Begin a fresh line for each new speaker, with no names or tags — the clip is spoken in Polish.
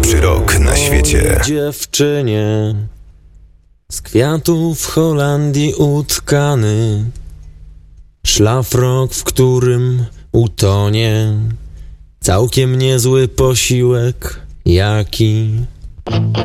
Najlepszy rok na świecie.
Dziewczynie, z kwiatów w Holandii utkany, szlafrok, w którym utonie całkiem niezły posiłek, jaki